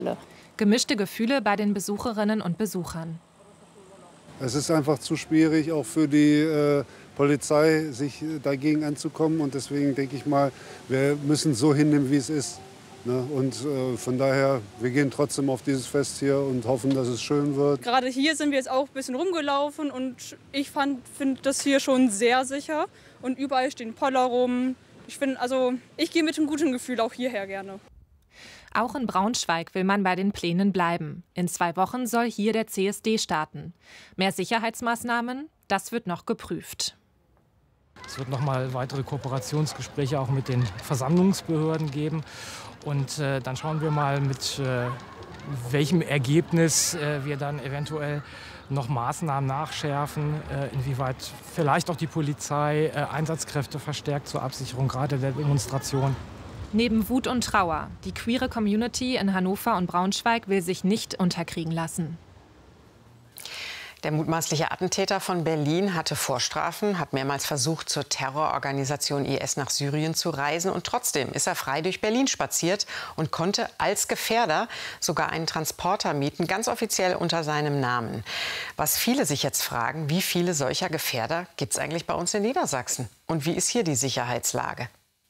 Gemischte Gefühle bei den Besucherinnen und Besuchern. Es ist einfach zu schwierig, auch für die Polizei, sich dagegen anzukommen. Und deswegen denke ich mal, wir müssen so hinnehmen, wie es ist. Ne? Und von daher, wir gehen trotzdem auf dieses Fest hier und hoffen, dass es schön wird. Gerade hier sind wir jetzt auch ein bisschen rumgelaufen und ich finde das hier schon sehr sicher. Und überall stehen Poller rum. Ich gehe mit einem guten Gefühl auch hierher gerne. Auch in Braunschweig will man bei den Plänen bleiben. In 2 Wochen soll hier der CSD starten. Mehr Sicherheitsmaßnahmen, das wird noch geprüft. Es wird noch mal weitere Kooperationsgespräche auch mit den Versammlungsbehörden geben. Und dann schauen wir mal, mit welchem Ergebnis wir dann eventuell noch Maßnahmen nachschärfen, inwieweit vielleicht auch die Polizei Einsatzkräfte verstärkt zur Absicherung gerade der Demonstration. Neben Wut und Trauer, die queere Community in Hannover und Braunschweig will sich nicht unterkriegen lassen. Der mutmaßliche Attentäter von Berlin hatte Vorstrafen, hat mehrmals versucht, zur Terrororganisation IS nach Syrien zu reisen. Und trotzdem ist er frei durch Berlin spaziert und konnte als Gefährder sogar einen Transporter mieten, ganz offiziell unter seinem Namen. Was viele sich jetzt fragen, wie viele solcher Gefährder gibt es eigentlich bei uns in Niedersachsen? Und wie ist hier die Sicherheitslage?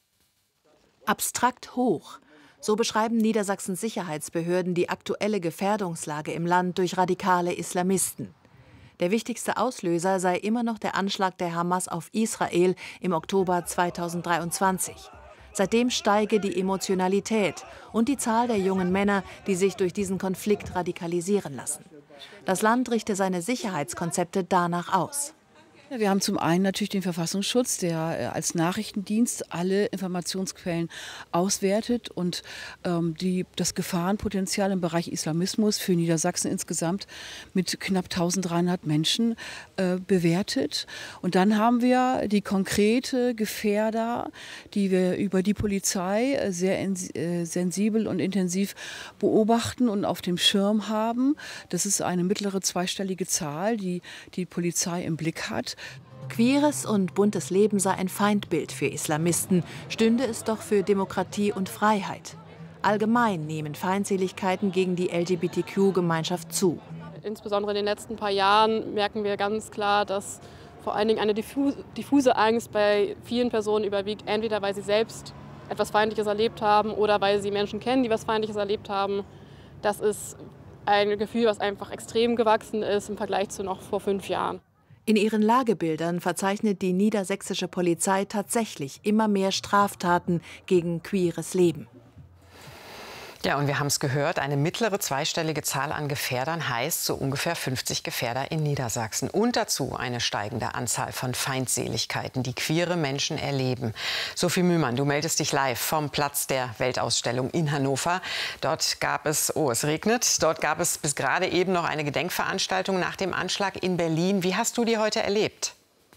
Abstrakt hoch. So beschreiben Niedersachsens Sicherheitsbehörden die aktuelle Gefährdungslage im Land durch radikale Islamisten. Der wichtigste Auslöser sei immer noch der Anschlag der Hamas auf Israel im Oktober 2023. Seitdem steige die Emotionalität und die Zahl der jungen Männer, die sich durch diesen Konflikt radikalisieren lassen. Das Land richte seine Sicherheitskonzepte danach aus. Wir haben zum einen natürlich den Verfassungsschutz, der als Nachrichtendienst alle Informationsquellen auswertet und das Gefahrenpotenzial im Bereich Islamismus für Niedersachsen insgesamt mit knapp 1300 Menschen bewertet. Und dann haben wir die konkrete Gefährder, die wir über die Polizei sehr sensibel und intensiv beobachten und auf dem Schirm haben. Das ist eine mittlere zweistellige Zahl, die die Polizei im Blick hat. Queeres und buntes Leben sei ein Feindbild für Islamisten, stünde es doch für Demokratie und Freiheit. Allgemein nehmen Feindseligkeiten gegen die LGBTQ-Gemeinschaft zu. Insbesondere in den letzten paar Jahren merken wir ganz klar, dass vor allen Dingen eine diffuse Angst bei vielen Personen überwiegt, entweder weil sie selbst etwas Feindliches erlebt haben oder weil sie Menschen kennen, die etwas Feindliches erlebt haben. Das ist ein Gefühl, was einfach extrem gewachsen ist im Vergleich zu noch vor 5 Jahren. In ihren Lagebildern verzeichnet die niedersächsische Polizei tatsächlich immer mehr Straftaten gegen queeres Leben. Ja, und wir haben es gehört, eine mittlere zweistellige Zahl an Gefährdern heißt so ungefähr 50 Gefährder in Niedersachsen. Und dazu eine steigende Anzahl von Feindseligkeiten, die queere Menschen erleben. Sophie Mühlmann, du meldest dich live vom Platz der Weltausstellung in Hannover. Dort gab es, es regnet, dort gab es bis gerade eben noch eine Gedenkveranstaltung nach dem Anschlag in Berlin. Wie hast du die heute erlebt?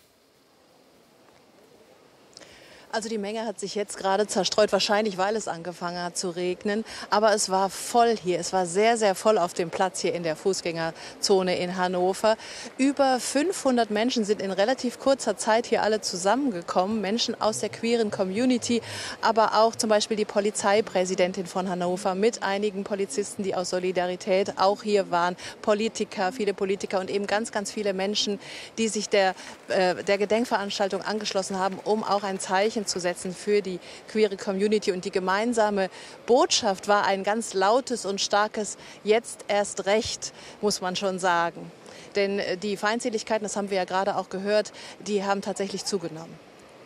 Also die Menge hat sich jetzt gerade zerstreut, wahrscheinlich weil es angefangen hat zu regnen. Aber es war voll hier, es war sehr, sehr voll auf dem Platz hier in der Fußgängerzone in Hannover. Über 500 Menschen sind in relativ kurzer Zeit hier alle zusammengekommen. Menschen aus der queeren Community, aber auch zum Beispiel die Polizeipräsidentin von Hannover mit einigen Polizisten, die aus Solidarität auch hier waren. Politiker, viele Politiker und eben ganz, ganz viele Menschen, die sich der Gedenkveranstaltung angeschlossen haben, um auch ein Zeichen zu setzen für die queere Community. Und die gemeinsame Botschaft war ein ganz lautes und starkes Jetzt erst recht, muss man schon sagen. Denn die Feindseligkeiten, das haben wir ja gerade auch gehört, die haben tatsächlich zugenommen.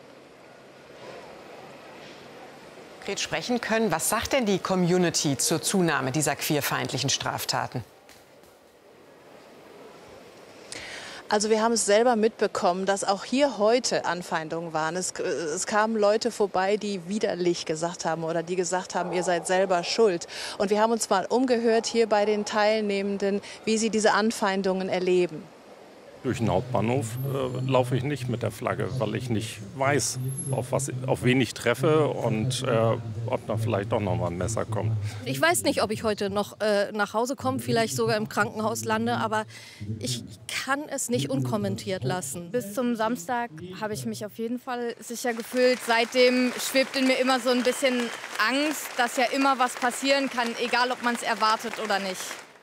Konkret sprechen können, was sagt denn die Community zur Zunahme dieser queerfeindlichen Straftaten? Also wir haben es selber mitbekommen, dass auch hier heute Anfeindungen waren. Es kamen Leute vorbei, die widerlich gesagt haben oder die gesagt haben, ihr seid selber schuld. Und wir haben uns mal umgehört hier bei den Teilnehmenden, wie sie diese Anfeindungen erleben. Durch den Hauptbahnhof laufe ich nicht mit der Flagge, weil ich nicht weiß, auf wen ich treffe und ob da vielleicht doch noch mal ein Messer kommt. Ich weiß nicht, ob ich heute noch nach Hause komme, vielleicht sogar im Krankenhaus lande, aber ich kann es nicht unkommentiert lassen. Bis zum Samstag habe ich mich auf jeden Fall sicher gefühlt. Seitdem schwebt in mir immer so ein bisschen Angst, dass ja immer was passieren kann, egal ob man es erwartet oder nicht.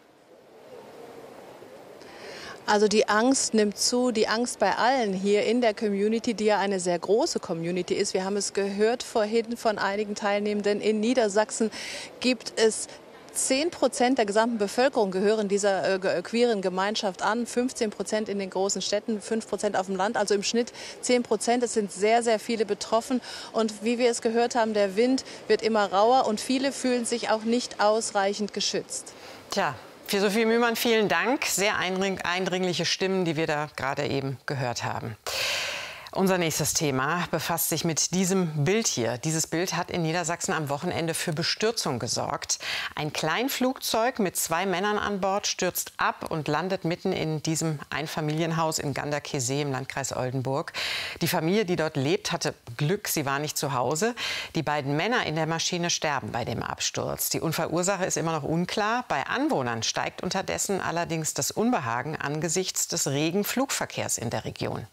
Also die Angst nimmt zu, die Angst bei allen hier in der Community, die ja eine sehr große Community ist. Wir haben es gehört vorhin von einigen Teilnehmenden. In Niedersachsen gibt es 10% der gesamten Bevölkerung gehören dieser queeren Gemeinschaft an, 15% in den großen Städten, 5% auf dem Land, also im Schnitt 10%. Es sind sehr, sehr viele betroffen. Und wie wir es gehört haben, der Wind wird immer rauer und viele fühlen sich auch nicht ausreichend geschützt. Tja. Für Sophie Mühlmann vielen Dank. Sehr eindringliche Stimmen, die wir da gerade eben gehört haben. Unser nächstes Thema befasst sich mit diesem Bild hier. Dieses Bild hat in Niedersachsen am Wochenende für Bestürzung gesorgt. Ein Kleinflugzeug mit 2 Männern an Bord stürzt ab und landet mitten in diesem Einfamilienhaus in Ganderkesee im Landkreis Oldenburg. Die Familie, die dort lebt, hatte Glück, sie war nicht zu Hause. Die beiden Männer in der Maschine sterben bei dem Absturz. Die Unfallursache ist immer noch unklar. Bei Anwohnern steigt unterdessen allerdings das Unbehagen angesichts des regen Flugverkehrs in der Region.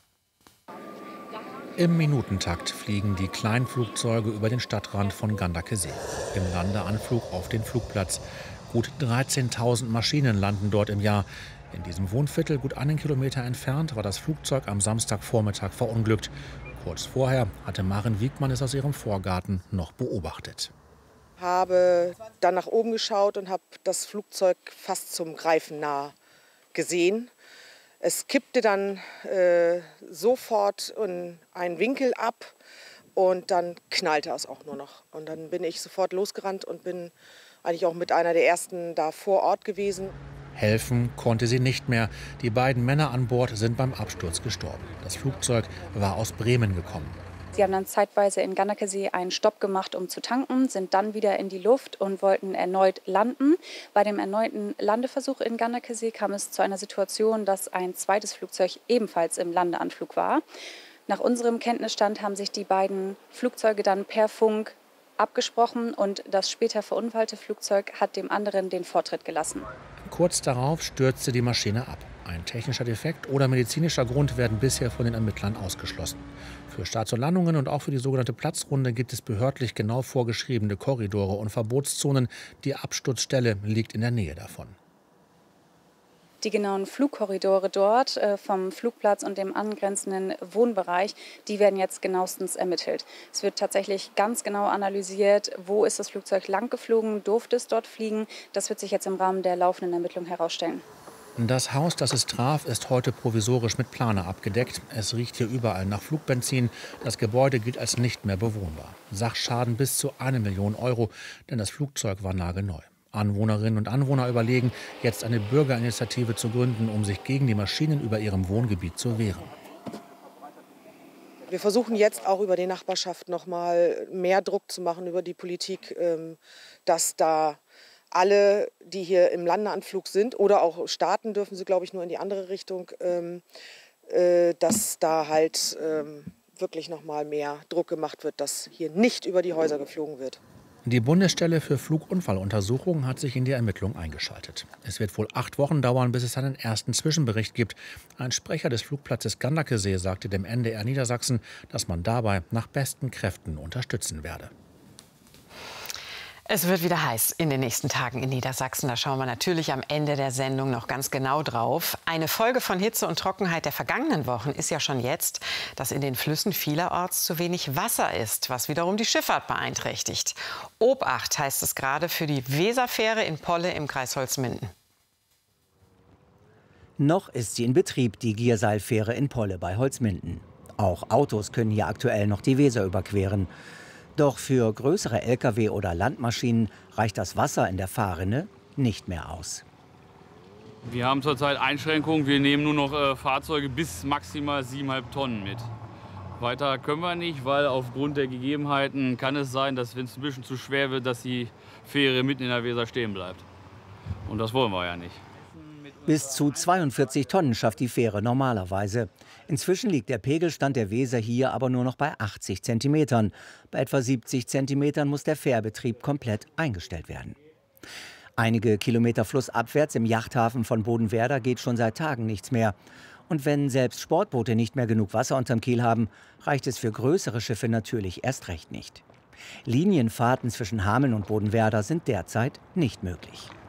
Im Minutentakt fliegen die Kleinflugzeuge über den Stadtrand von Ganderkesee. Im Landeanflug auf den Flugplatz. Gut 13.000 Maschinen landen dort im Jahr. In diesem Wohnviertel, gut 1 Kilometer entfernt, war das Flugzeug am Samstagvormittag verunglückt. Kurz vorher hatte Maren Wiegmann es aus ihrem Vorgarten noch beobachtet. Habe dann nach oben geschaut und habe das Flugzeug fast zum Greifen nah gesehen. Es kippte dann sofort in einen Winkel ab und dann knallte es auch nur noch. Und dann bin ich sofort losgerannt und bin eigentlich auch mit einer der ersten da vor Ort gewesen. Helfen konnte sie nicht mehr. Die beiden Männer an Bord sind beim Absturz gestorben. Das Flugzeug war aus Bremen gekommen. Sie haben dann zeitweise in Ganderkesee einen Stopp gemacht, um zu tanken, sind dann wieder in die Luft und wollten erneut landen. Bei dem erneuten Landeversuch in Ganderkesee kam es zu einer Situation, dass ein zweites Flugzeug ebenfalls im Landeanflug war. Nach unserem Kenntnisstand haben sich die beiden Flugzeuge dann per Funk abgesprochen und das später verunfallte Flugzeug hat dem anderen den Vortritt gelassen. Kurz darauf stürzte die Maschine ab. Ein technischer Defekt oder medizinischer Grund werden bisher von den Ermittlern ausgeschlossen. Für Starts und Landungen und auch für die sogenannte Platzrunde gibt es behördlich genau vorgeschriebene Korridore und Verbotszonen. Die Absturzstelle liegt in der Nähe davon. Die genauen Flugkorridore dort vom Flugplatz und dem angrenzenden Wohnbereich, die werden jetzt genauestens ermittelt. Es wird tatsächlich ganz genau analysiert, wo ist das Flugzeug lang geflogen, durfte es dort fliegen. Das wird sich jetzt im Rahmen der laufenden Ermittlung herausstellen. Das Haus, das es traf, ist heute provisorisch mit Plane abgedeckt. Es riecht hier überall nach Flugbenzin. Das Gebäude gilt als nicht mehr bewohnbar. Sachschaden bis zu 1 Million Euro, denn das Flugzeug war nagelneu. Anwohnerinnen und Anwohner überlegen, jetzt eine Bürgerinitiative zu gründen, um sich gegen die Maschinen über ihrem Wohngebiet zu wehren. Wir versuchen jetzt auch über die Nachbarschaft noch mal mehr Druck zu machen über die Politik, dass da alle, die hier im Landeanflug sind oder auch starten, dürfen sie, glaube ich, nur in die andere Richtung, dass da halt wirklich noch mal mehr Druck gemacht wird, dass hier nicht über die Häuser geflogen wird. Die Bundesstelle für Flugunfalluntersuchungen hat sich in die Ermittlung eingeschaltet. Es wird wohl 8 Wochen dauern, bis es einen ersten Zwischenbericht gibt. Ein Sprecher des Flugplatzes Ganderkesee sagte dem NDR Niedersachsen, dass man dabei nach besten Kräften unterstützen werde. Es wird wieder heiß in den nächsten Tagen in Niedersachsen. Da schauen wir natürlich am Ende der Sendung noch ganz genau drauf. Eine Folge von Hitze und Trockenheit der vergangenen Wochen ist ja schon jetzt, dass in den Flüssen vielerorts zu wenig Wasser ist, was wiederum die Schifffahrt beeinträchtigt. Obacht heißt es gerade für die Weserfähre in Polle im Kreis Holzminden. Noch ist sie in Betrieb, die Gierseilfähre in Polle bei Holzminden. Auch Autos können hier aktuell noch die Weser überqueren. Doch für größere Lkw oder Landmaschinen reicht das Wasser in der Fahrrinne nicht mehr aus. Wir haben zurzeit Einschränkungen. Wir nehmen nur noch Fahrzeuge bis maximal 7,5 Tonnen mit. Weiter können wir nicht, weil aufgrund der Gegebenheiten kann es sein, dass, wenn es ein bisschen zu schwer wird, dass die Fähre mitten in der Weser stehen bleibt. Und das wollen wir ja nicht. Bis zu 42 Tonnen schafft die Fähre normalerweise. Inzwischen liegt der Pegelstand der Weser hier aber nur noch bei 80 Zentimetern. Bei etwa 70 Zentimetern muss der Fährbetrieb komplett eingestellt werden. Einige Kilometer flussabwärts im Yachthafen von Bodenwerder geht schon seit Tagen nichts mehr. Und wenn selbst Sportboote nicht mehr genug Wasser unterm Kiel haben, reicht es für größere Schiffe natürlich erst recht nicht. Linienfahrten zwischen Hameln und Bodenwerder sind derzeit nicht möglich.